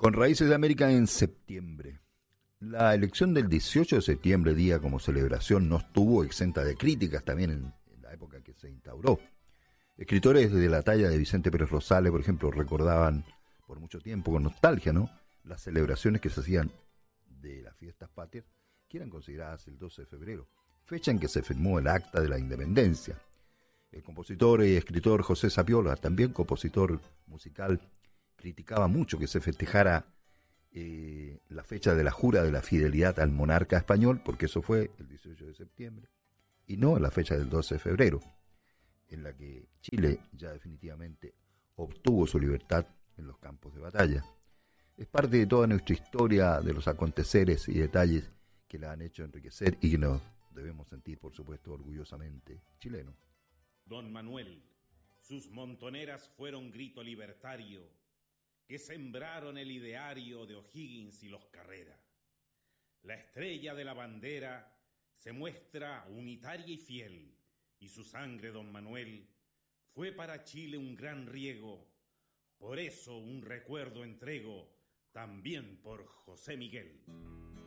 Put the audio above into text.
Con Raíces de América en septiembre. La elección del 18 de septiembre, día como celebración, no estuvo exenta de críticas también en la época que se instauró. Escritores de la talla de Vicente Pérez Rosales, por ejemplo, recordaban por mucho tiempo con nostalgia, ¿no?, las celebraciones que se hacían de las fiestas patrias, que eran consideradas el 12 de febrero, fecha en que se firmó el Acta de la Independencia. El compositor y escritor José Sapiola, también compositor musical, criticaba mucho que se festejara la fecha de la jura de la fidelidad al monarca español, porque eso fue el 18 de septiembre, y no la fecha del 12 de febrero, en la que Chile ya definitivamente obtuvo su libertad en los campos de batalla. Es parte de toda nuestra historia, de los aconteceres y detalles que la han hecho enriquecer y que nos debemos sentir, por supuesto, orgullosamente chilenos. Don Manuel, sus montoneras fueron grito libertario, que sembraron el ideario de O'Higgins y los Carrera. La estrella de la bandera se muestra unitaria y fiel, y su sangre, don Manuel, fue para Chile un gran riego. Por eso un recuerdo entrego también por José Miguel.